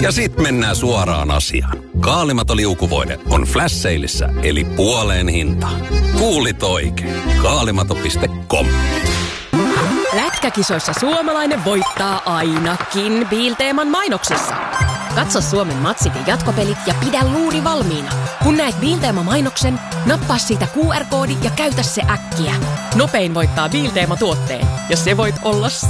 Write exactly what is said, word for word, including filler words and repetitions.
Ja sit mennään suoraan asiaan. Kaalimato liukuvoide on flash saleissa, eli puoleen hintaan. Kuulit oikein. Kaalimato piste com. Lätkäkisoissa suomalainen voittaa ainakin Bilteeman mainoksessa. Katso Suomen matsit ja jatkopelit ja pidä luuri valmiina. Kun näet Bilteema-mainoksen, nappaa siitä Q R-koodi ja käytä se äkkiä. Nopein voittaa Bilteema-tuotteen, ja se voit olla